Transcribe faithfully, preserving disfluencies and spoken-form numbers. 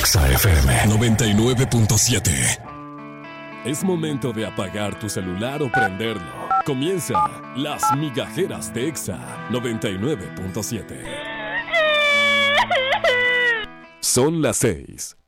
Exa F M noventa y nueve punto siete. Es momento de apagar tu celular o prenderlo. Comienza Las Migajeras de Exa noventa y nueve punto siete. Son las seis